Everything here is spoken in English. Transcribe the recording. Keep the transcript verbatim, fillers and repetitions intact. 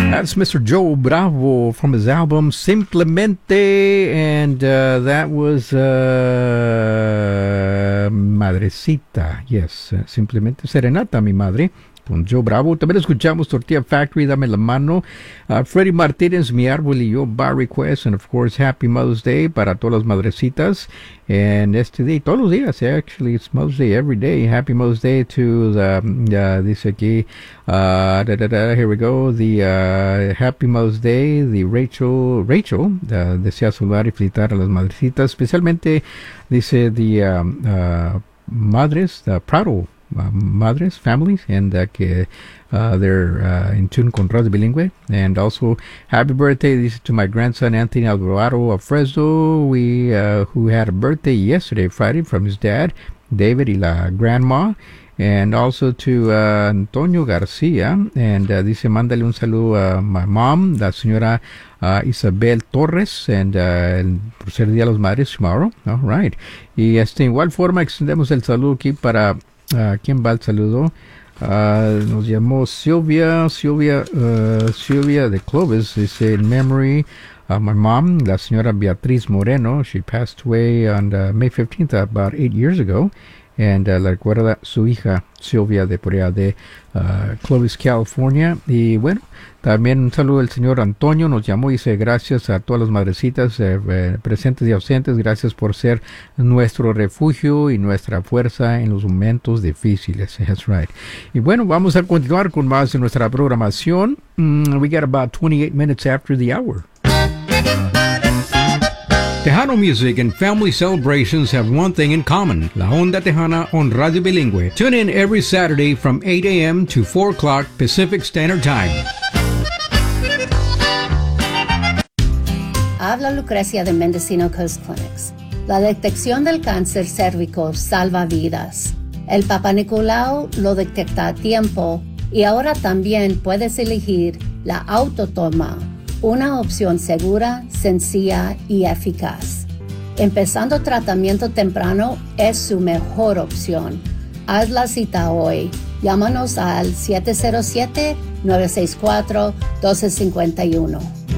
That's Mister Joe Bravo from his album Simplemente, and uh, that was uh, Madrecita. Yes, uh, Simplemente Serenata, mi madre, con Joe Bravo. También escuchamos Tortilla Factory, Dame la Mano, uh, Freddie Martínez, Mi Árbol y Yo, Bar Request, and of course Happy Mother's Day para todas las madrecitas. And este día, todos los días, actually, it's Mother's Day every day. Happy Mother's Day to the, uh, dice aquí, uh, da, da, da, here we go, the uh, Happy Mother's Day, the Rachel, Rachel, uh, desea saludar y felicitar a las madrecitas, especialmente, dice, the um, uh, madres, the Prado uh, madres, families, and uh, que uh, they're uh, in tune con Radio Bilingüe. And also, happy birthday, this is to my grandson Anthony Alvarado of Fresno, we uh, who had a birthday yesterday, Friday, from his dad, David, y la grandma. And also to uh, Antonio Garcia, and uh, dice, mándale un saludo a my mom, la señora uh, Isabel Torres, and uh, por ser Día de las Madres tomorrow. All right. Y este, igual forma extendemos el saludo aquí para, uh, ¿quién va el saludo? Uh, nos llamó Silvia, Silvia, uh, Silvia de Clovis, dice, in memory of my mom, la señora Beatriz Moreno. She passed away on uh, May fifteenth, about eight years ago. And uh, la recuerda su hija Silvia de por allá de uh, Clovis, California. Y bueno, también un saludo al señor Antonio, nos llamó y dice, gracias a todas las madrecitas eh, eh, presentes y ausentes, gracias por ser nuestro refugio y nuestra fuerza en los momentos difíciles. That's right. Y bueno, vamos a continuar con más de nuestra programación. Mm, we got about twenty-eight minutes after the hour. Tejano music and family celebrations have one thing in common. La Onda Tejana on Radio Bilingüe. Tune in every Saturday from eight a.m. to four o'clock Pacific Standard Time. Habla Lucrecia de Mendocino Coast Clinics. La detección del cáncer cérvico salva vidas. El Papa Nicolau lo detecta a tiempo y ahora también puedes elegir la autotoma, una opción segura, sencilla y eficaz. Empezando tratamiento temprano es su mejor opción. Haz la cita hoy. Llámanos al siete cero siete, nueve seis cuatro, uno dos cinco uno.